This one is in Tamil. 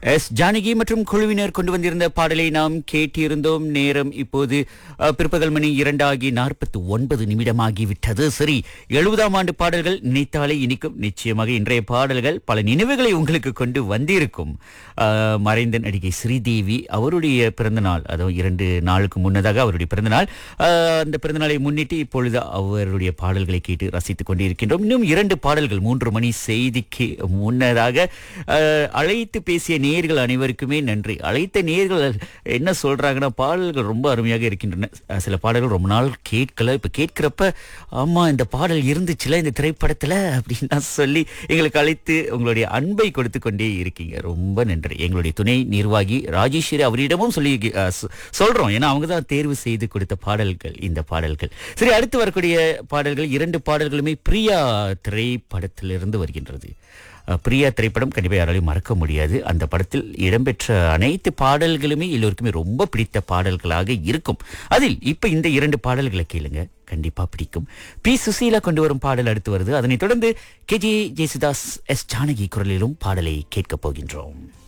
எஸ் ஜானகி மற்றும் குழுவினர் கொண்டு வந்திருந்த பாடலை நாம் கேட்டிருந்தோம். நேரம் இப்போது பிற்பகல் மணி 2:49 நிமிடமாகிவிட்டது. சரி, 70ஆம் ஆண்டு பாடல்கள் நினைத்தாலே இனிக்கும். நிச்சயமாக இன்றைய பாடல்கள் பல நினைவுகளை உங்களுக்கு கொண்டு வந்திருக்கும். மறைந்த நடிகை ஸ்ரீதேவி அவருடைய பிறந்தநாள், அதுவும் 2 நாளுக்கு முன்னதாக அவருடைய பிறந்தநாள். அந்த பிறந்தநாளை முன்னிட்டு இப்பொழுது அவருடைய பாடல்களை கேட்டு ரசித்துக் கொண்டிருக்கின்றோம். இன்னும் 2 பாடல்கள் 3 மணி செய்திக்கு முன்னதாக அழைத்து பேசிய நேயர்கள் அனைவருக்குமே நன்றி. அழைத்த நேயர்கள் என்ன சொல்றாங்கன்னா, பாடல்கள் ரொம்ப அருமையாக இருக்கின்றன. சில பாடல்கள் ரொம்ப நாள் கேட்கல, இப்ப கேட்கிறப்ப ஆமா இந்த பாடல் இருந்துச்சுல இந்த திரைப்படத்துல அப்படின்னு சொல்லி எங்களுக்கு அழைத்து உங்களுடைய அன்பை கொடுத்து கொண்டே இருக்கீங்க. ரொம்ப நன்றி. எங்களுடைய துணை நிர்வாகி ராஜேஸ்வரி அவரிடமும் சொல்லி சொல்றோம். ஏன்னா அவங்க தான் தேர்வு செய்து கொடுத்த பாடல்கள் இந்த பாடல்கள். சரி, அடுத்து வரக்கூடிய பாடல்கள் 2 பாடல்களுமே பிரியா திரைப்படத்திலிருந்து வருகின்றது. பிரியா திரைப்படம் கண்டிப்பாக யாராலையும் மறக்க முடியாது. அந்த படத்தில் இடம்பெற்ற அனைத்து பாடல்களுமே எல்லோருக்குமே ரொம்ப பிடித்த பாடல்களாக இருக்கும். அதில் இப்ப இந்த 2 பாடல்களை கேளுங்க, கண்டிப்பா பிடிக்கும். பி சுசீலா கொண்டு வரும் பாடல் அடுத்து வருது. அதனைத் தொடர்ந்து KJ ஜேசுதாஸ், எஸ் ஜானகி குரலிலும் பாடலை கேட்க போகின்றோம்.